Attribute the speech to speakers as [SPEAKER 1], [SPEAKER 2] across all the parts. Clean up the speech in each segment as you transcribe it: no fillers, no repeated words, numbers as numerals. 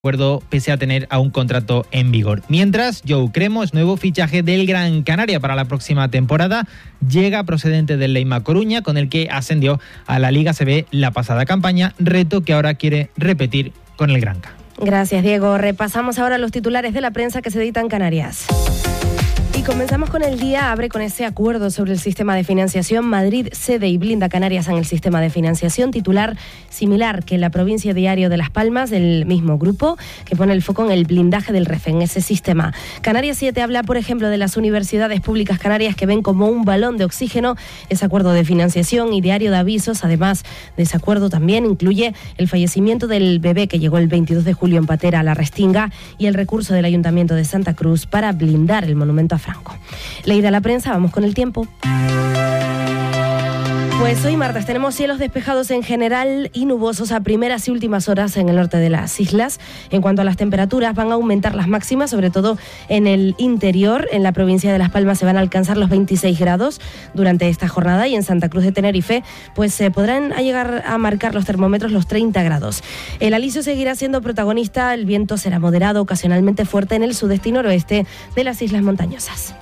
[SPEAKER 1] acuerdo pese a tener a un contrato en vigor. Mientras, Joe Cremos, nuevo fichaje del Gran Canaria para la próxima temporada, llega procedente del Leima Coruña, con el que ascendió a la Liga CB la pasada campaña, reto que ahora quiere repetir con el Granca.
[SPEAKER 2] Gracias, Diego. Repasamos ahora los titulares de la prensa que se editan en Canarias. Y comenzamos con el día, abre con ese acuerdo sobre el sistema de financiación. Madrid cede y blinda Canarias en el sistema de financiación, titular similar que en la provincia Diario de Las Palmas, del mismo grupo, que pone el foco en el blindaje del REF, en ese sistema. Canarias 7 habla, por ejemplo, de las universidades públicas canarias que ven como un balón de oxígeno ese acuerdo de financiación, y Diario de Avisos, además de ese acuerdo, también incluye el fallecimiento del bebé que llegó el 22 de julio en Patera a la Restinga y el recurso del Ayuntamiento de Santa Cruz para blindar el monumento a Franco. Leída la prensa, vamos con el tiempo. Pues hoy martes tenemos cielos despejados en general y nubosos a primeras y últimas horas en el norte de las islas. En cuanto a las temperaturas, van a aumentar las máximas, sobre todo en el interior. En la provincia de Las Palmas se van a alcanzar los 26 grados durante esta jornada, y en Santa Cruz de Tenerife pues podrán llegar a marcar los termómetros los 30 grados. El alisio seguirá siendo protagonista, el viento será moderado, ocasionalmente fuerte en el sudeste y noroeste de las islas montañosas.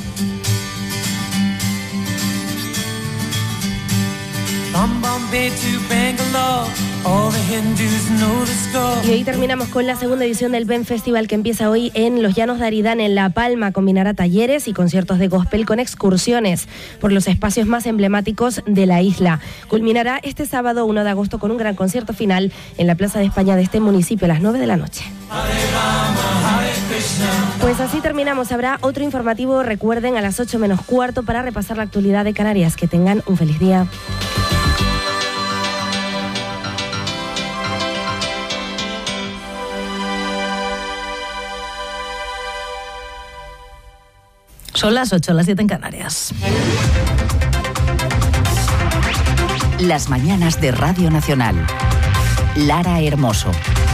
[SPEAKER 2] Y hoy terminamos con la segunda edición del Ben Festival, que empieza hoy en los Llanos de Aridane, en La Palma. Combinará talleres y conciertos de gospel con excursiones por los espacios más emblemáticos de la isla. Culminará este sábado 1 de agosto con un gran concierto final en la Plaza de España de este municipio a las 9 de la noche. Pues así terminamos. Habrá otro informativo, recuerden, a las 8 menos cuarto para repasar la actualidad de Canarias. Que tengan un feliz día.
[SPEAKER 3] Son las 8, las 7 en Canarias.
[SPEAKER 4] Las mañanas de Radio Nacional. Lara Hermoso.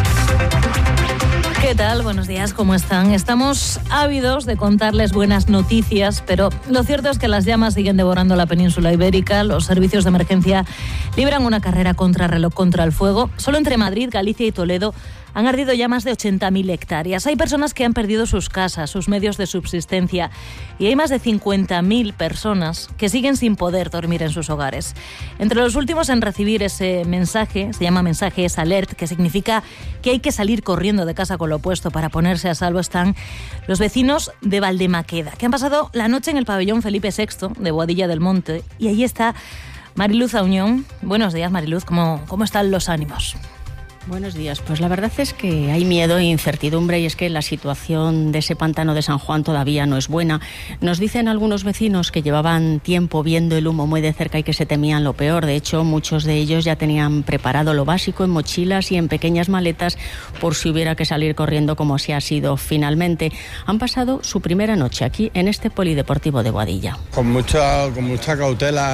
[SPEAKER 3] ¿Qué tal? Buenos días, ¿cómo están? Estamos ávidos de contarles buenas noticias, pero lo cierto es que las llamas siguen devorando la península ibérica. Los servicios de emergencia libran una carrera contrarreloj contra el fuego. Solo entre Madrid, Galicia y Toledo han ardido ya más de 80.000 hectáreas. Hay personas que han perdido sus casas, sus medios de subsistencia, y hay más de 50.000 personas que siguen sin poder dormir en sus hogares. Entre los últimos en recibir ese mensaje, se llama mensaje Es Alert, que significa que hay que salir corriendo de casa con lo opuesto para ponerse a salvo, están los vecinos de Valdemaqueda, que han pasado la noche en el pabellón Felipe VI de Boadilla del Monte, y allí está Mariluz Auñón. Buenos días, Mariluz, ¿cómo están los ánimos?
[SPEAKER 5] Buenos días. Pues la verdad es que hay miedo e incertidumbre, y es que la situación de ese pantano de San Juan todavía no es buena. Nos dicen algunos vecinos que llevaban tiempo viendo el humo muy de cerca y que se temían lo peor. De hecho, muchos de ellos ya tenían preparado lo básico en mochilas y en pequeñas maletas por si hubiera que salir corriendo, como así ha sido finalmente. Han pasado su primera noche aquí en este polideportivo de Boadilla.
[SPEAKER 6] Con mucha cautela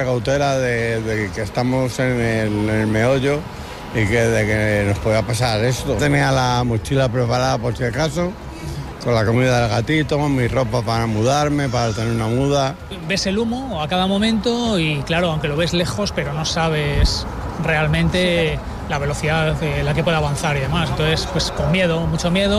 [SPEAKER 6] de que estamos en el meollo y de que nos pueda pasar esto. Tenía la mochila preparada por si acaso, con la comida del gatito, mi ropa para mudarme, para tener una muda.
[SPEAKER 7] Ves el humo a cada momento y claro, aunque lo ves lejos, pero no sabes realmente la velocidad de la que puede avanzar y demás. Entonces, pues con miedo, mucho miedo.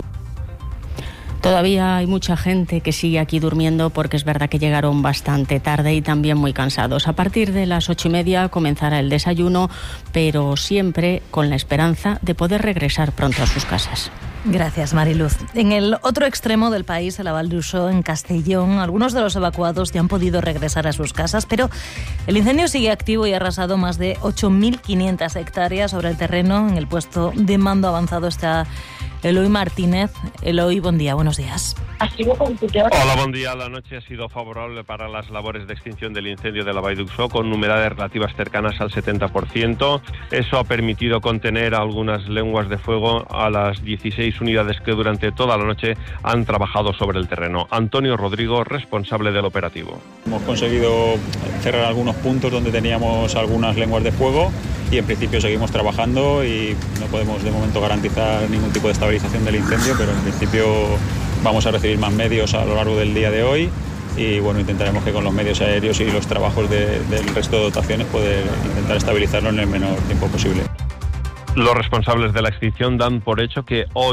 [SPEAKER 5] Todavía hay mucha gente que sigue aquí durmiendo, porque es verdad que llegaron bastante tarde y también muy cansados. A partir de las 8:30 comenzará el desayuno, pero siempre con la esperanza de poder regresar pronto a sus casas.
[SPEAKER 3] Gracias, Mariluz. En el otro extremo del país, en la Val d'Uixó, en Castellón, algunos de los evacuados ya han podido regresar a sus casas, pero el incendio sigue activo y ha arrasado más de 8.500 hectáreas. Sobre el terreno, en el puesto de mando avanzado, está Eloy Martínez. Eloy, buen día, buenos días.
[SPEAKER 8] Hola, buen día. La noche ha sido favorable para las labores de extinción del incendio de la Vall d'Uixó, con humedades relativas cercanas al 70%. Eso ha permitido contener algunas lenguas de fuego a las 16 unidades que durante toda la noche han trabajado sobre el terreno. Antonio Rodrigo, responsable del operativo.
[SPEAKER 9] Hemos conseguido cerrar algunos puntos donde teníamos algunas lenguas de fuego, y en principio seguimos trabajando y no podemos de momento garantizar ningún tipo de estabilización del incendio, pero en principio vamos a recibir más medios a lo largo del día de hoy, y bueno, intentaremos que con los medios aéreos y los trabajos del resto de dotaciones poder intentar estabilizarlo en el menor tiempo posible.
[SPEAKER 8] Los responsables de la extinción dan por hecho que hoy